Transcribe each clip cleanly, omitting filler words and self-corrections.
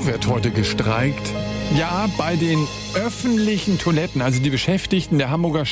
Wo wird heute gestreikt? Ja, bei den öffentlichen Toiletten. Also die Beschäftigten der Hamburger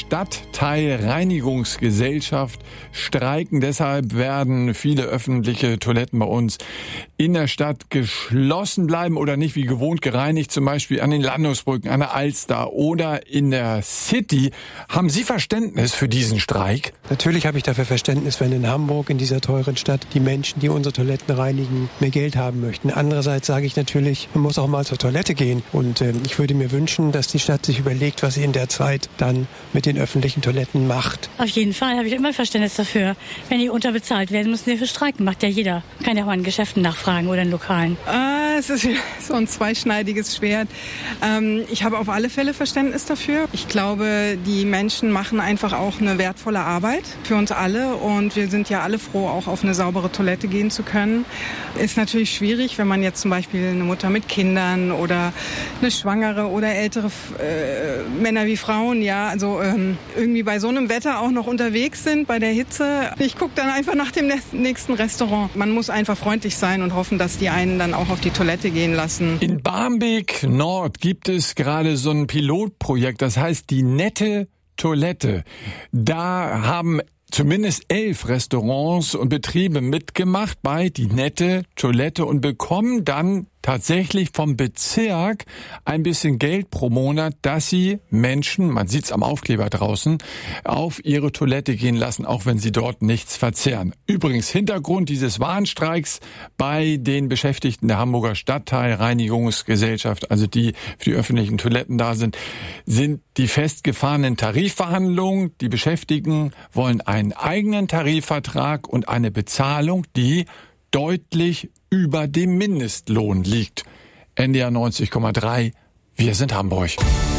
Stadtteilreinigungsgesellschaft streiken. Deshalb werden viele öffentliche Toiletten bei uns in der Stadt geschlossen bleiben oder nicht wie gewohnt gereinigt. Zum Beispiel an den Landungsbrücken, an der Alster oder in der City. Haben Sie Verständnis für diesen Streik? Natürlich habe ich dafür Verständnis, wenn in Hamburg, in dieser teuren Stadt, die Menschen, die unsere Toiletten reinigen, mehr Geld haben möchten. Andererseits sage ich natürlich, man muss auch mal zur Toilette gehen. Und ich würde mir wünschen, dass die Stadt sich überlegt, was sie in der Zeit dann mit den öffentlichen Toiletten macht. Auf jeden Fall habe ich immer Verständnis dafür. Wenn die unterbezahlt werden, müssen die für streiken. Macht ja jeder. Kann ja auch an Geschäften nachfragen oder in Lokalen. Es ist so ein zweischneidiges Schwert. Ich habe auf alle Fälle Verständnis dafür. Ich glaube, die Menschen machen einfach auch eine wertvolle Arbeit für uns alle. Und wir sind ja alle froh, auch auf eine saubere Toilette gehen zu können. Ist natürlich schwierig, wenn man jetzt zum Beispiel eine Mutter mit Kindern oder eine Schwangere oder ältere Männer wie Frauen, ja, also irgendwie bei so einem Wetter auch noch unterwegs sind, bei der Hitze. Ich gucke dann einfach nach dem nächsten Restaurant. Man muss einfach freundlich sein und hoffen, dass die einen dann auch auf die Toilette gehen lassen. In Barmbek Nord gibt es gerade so ein Pilotprojekt, das heißt die nette Toilette. Da haben zumindest 11 Restaurants und Betriebe mitgemacht bei die nette Toilette und bekommen dann tatsächlich vom Bezirk ein bisschen Geld pro Monat, dass sie Menschen, man sieht's am Aufkleber draußen, auf ihre Toilette gehen lassen, auch wenn sie dort nichts verzehren. Übrigens, Hintergrund dieses Warnstreiks bei den Beschäftigten der Hamburger Stadtteilreinigungsgesellschaft, also die für die öffentlichen Toiletten da sind die festgefahrenen Tarifverhandlungen. Die Beschäftigten wollen einen eigenen Tarifvertrag und eine Bezahlung, die deutlich über dem Mindestlohn liegt. NDR 90,3, wir sind Hamburg.